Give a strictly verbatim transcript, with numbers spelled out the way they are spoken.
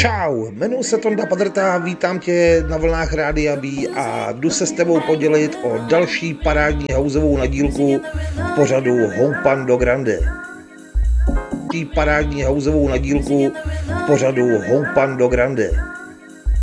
Čau, jmenuji se Tonda Padrta, vítám tě na vlnách Rádia B a jdu se s tebou podělit o další parádní houseovou nadílku v pořadu Houpando Grande. Parádní houseovou nadílku v pořadu Houpando Grande.